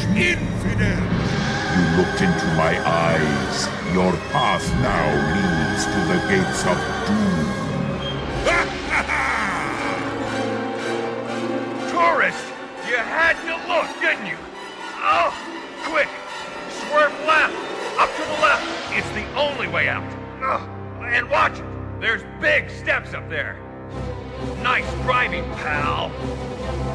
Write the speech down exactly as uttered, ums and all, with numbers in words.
infidel! You looked into my eyes. Your path now leads to the gates of doom. Tourist! You had to look, didn't you? Oh, quick! Swerve left! Up to the left! It's the only way out! Oh, and watch it! There's big steps up there! Nice driving, pal!